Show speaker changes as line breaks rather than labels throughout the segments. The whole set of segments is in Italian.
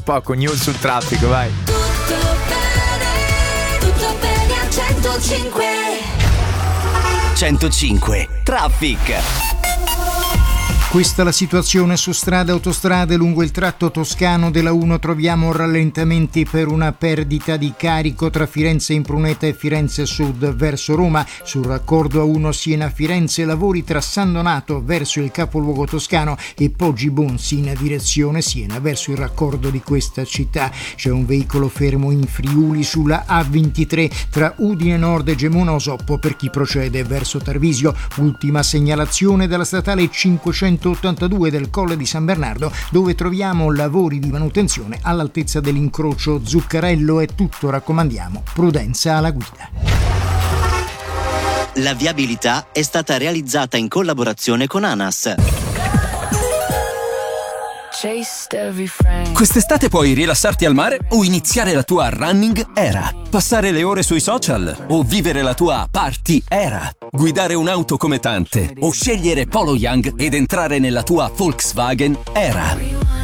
poco news sul traffico, vai.
Tutto bene a 105.
105 Traffic.
Questa è la situazione su strade e autostrade. Lungo il tratto toscano della 1 troviamo rallentamenti per una perdita di carico tra Firenze Impruneta e Firenze Sud verso Roma. Sul raccordo A1 Siena-Firenze lavori tra San Donato verso il capoluogo toscano e Poggi Bonsi in direzione Siena verso il raccordo di questa città. C'è un veicolo fermo in Friuli sulla A23 tra Udine Nord e Gemona Osoppo per chi procede verso Tarvisio. Ultima segnalazione dalla statale 582 del Colle di San Bernardo, dove troviamo lavori di manutenzione all'altezza dell'incrocio Zuccarello. È tutto, raccomandiamo prudenza alla guida.
La viabilità è stata realizzata in collaborazione con ANAS.
Quest'estate puoi rilassarti al mare o iniziare la tua running era, passare le ore sui social o vivere la tua party era, guidare un'auto come tante o scegliere Polo Young ed entrare nella tua Volkswagen era.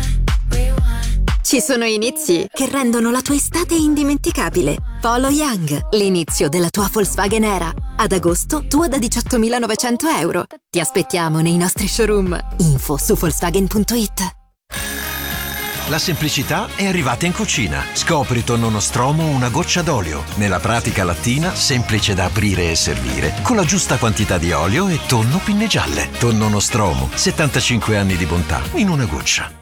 Ci sono inizi che rendono la tua estate indimenticabile. Polo Young, l'inizio della tua Volkswagen era. Ad agosto, tua da 18.900 euro. Ti aspettiamo nei nostri showroom. Info su Volkswagen.it.
La semplicità è arrivata in cucina. Scopri tonno Nostromo una goccia d'olio. Nella pratica lattina, semplice da aprire e servire, con la giusta quantità di olio e tonno pinne gialle. Tonno Nostromo, 75 anni di bontà in una goccia.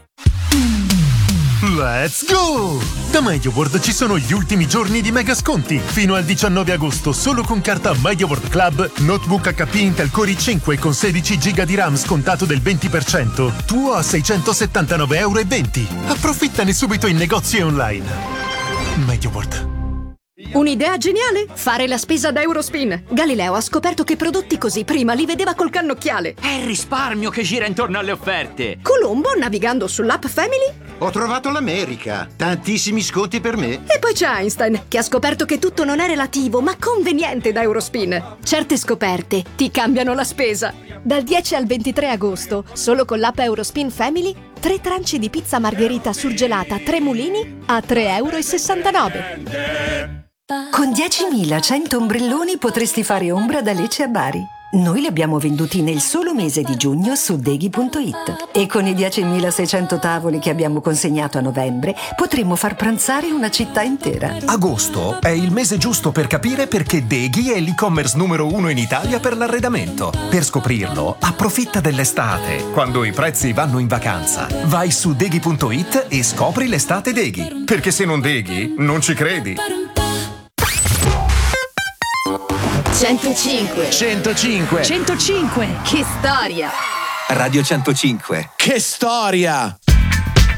Let's go! Da MediaWorld ci sono gli ultimi giorni di mega sconti. Fino al 19 agosto, solo con carta MediaWorld Club, notebook HP Intel Core i5 con 16 GB di RAM scontato del 20%. Tuo a €679,20. Approfittane subito in negozi e online. MediaWorld.
Un'idea geniale? Fare la spesa da Eurospin. Galileo ha scoperto che prodotti così prima li vedeva col cannocchiale.
È il risparmio che gira intorno alle offerte.
Colombo, navigando sull'app Family,
ho trovato l'America. Tantissimi sconti per me.
E poi c'è Einstein, che ha scoperto che tutto non è relativo, ma conveniente da Eurospin. Certe scoperte ti cambiano la spesa. Dal 10 al 23 agosto, solo con l'app Eurospin Family, 3 tranci di pizza margherita surgelata 3 mulini a €3,69.
Con 10.100 ombrelloni potresti fare ombra da Lecce a Bari. Noi li abbiamo venduti nel solo mese di giugno su Deghi.it e con i 10.600 tavoli che abbiamo consegnato a novembre potremmo far pranzare una città intera.
Agosto è il mese giusto per capire perché Deghi è l'e-commerce numero 1 in Italia per l'arredamento. Per scoprirlo, approfitta dell'estate, quando i prezzi vanno in vacanza. Vai su Deghi.it e scopri l'estate Deghi, perché se non Deghi, non ci credi.
105.
105.
105. Che storia!
Radio 105. Che storia!